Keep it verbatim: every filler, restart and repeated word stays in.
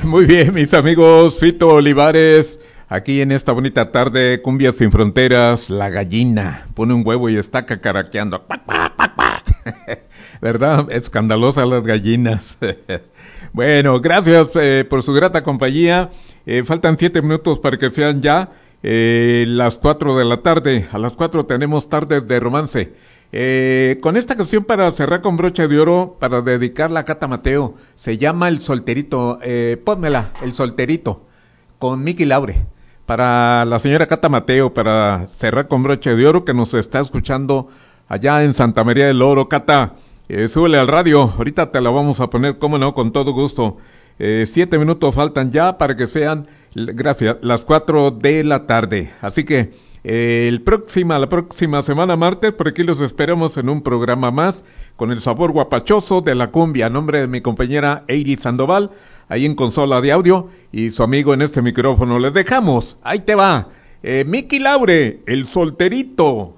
Muy bien, mis amigos, Fito Olivares, aquí en esta bonita tarde, Cumbia Sin Fronteras, la gallina pone un huevo y está cacaraqueando. ¡Cuac, cuac, cuac, cuac! ¿Verdad? Escandalosas las gallinas. Bueno, gracias eh, por su grata compañía. Eh, faltan siete minutos para que sean ya eh, las cuatro de la tarde. A las cuatro tenemos Tardes de Romance. Eh, con esta canción para cerrar con broche de oro, para dedicarla a Cata Mateo, se llama El Solterito, eh, pónmela, El Solterito, con Miki Laure, para la señora Cata Mateo, para cerrar con broche de oro, que nos está escuchando allá en Santa María del Oro. Cata, eh, súbele al radio, ahorita te la vamos a poner, cómo no, con todo gusto. Eh, siete minutos faltan ya para que sean, gracias, las cuatro de la tarde, así que Eh, el próxima, la próxima semana martes, por aquí los esperamos en un programa más con el sabor guapachoso de la cumbia, a nombre de mi compañera Eiri Sandoval, ahí en consola de audio, y su amigo en este micrófono. Les dejamos, ahí te va, eh, Miki Laure, El Solterito.